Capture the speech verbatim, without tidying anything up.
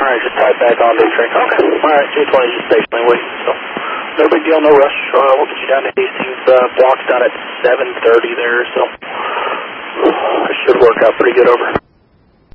right, just type back on the train. Okay. All right, two twenty is patiently waiting, so no big deal, no rush. Uh, we'll get you down to Hastings. Uh, block's done at seven thirty there, so it should work out pretty good over.